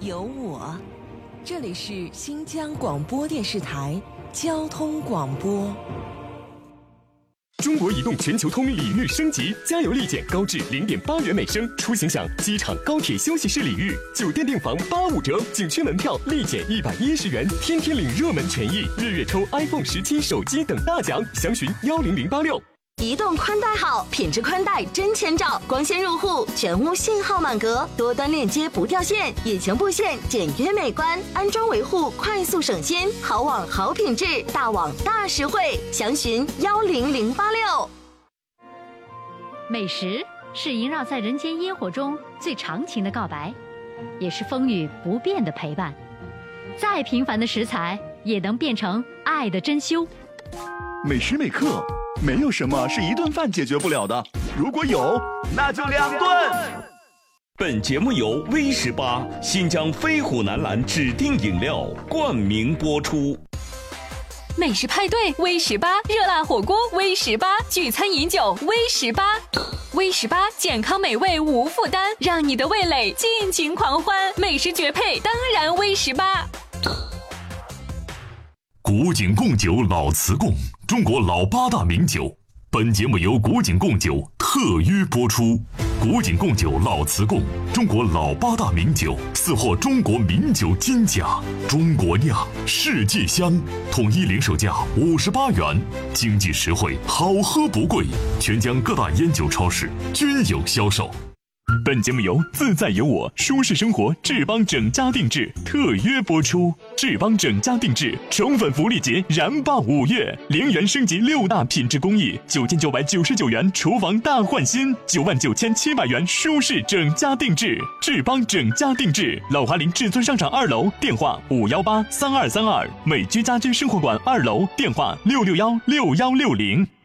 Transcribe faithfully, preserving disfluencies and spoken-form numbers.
有我。这里是新疆广播电视台交通广播。 中国移动全球通礼遇升级，加油立减高至零点八元每升，出行享机场、高铁休息室礼遇，酒店订房八五折，景区门票立减一百一十元，天天领热门权益，月月抽 iPhone 十七手机等大奖，详询幺零零八六。 移动宽带好，品质宽带真千兆，光纤入户，全屋信号满格，多端链接不掉线，引擎布线简约美观，安装维护快速省心，好网好品质，大网大实惠，详询幺零零八六。 美食是萦绕在人间烟火中最长情的告白，也是风雨不变的陪伴。再平凡的食材也能变成爱的珍馐。 每时每刻，没有什么是一顿饭解决不了的，如果有，那就两顿。 本节目由 V 十八新疆飞虎南蓝指定饮料冠名播出。 美食派对 V 十八，热辣火锅 V 十八，聚餐饮酒 V 十八。V 十八健康美味无负担，让你的味蕾尽情狂欢。美食绝配，当然 V 十八。 古井贡酒老瓷贡，中国老八大名酒。本节目由古井贡酒特约播出。古井贡酒老瓷贡，中国老八大名酒，四获中国名酒金奖，中国酿，世界香，统一零售价五十八元，经济实惠，好喝不贵，全疆各大烟酒超市均有销售。 本节目由自在有我舒适生活志邦整家定制特约播出。志邦整家定制宠粉福利节燃爆五月，零元升级六大品质工艺，九千九百九十九元厨房大换新，九万九千七百元舒适整家定制。志邦整家定制，老华林至尊商场二楼，电话五幺八三二三二；美居家居生活馆二楼，电话六六幺六幺六零。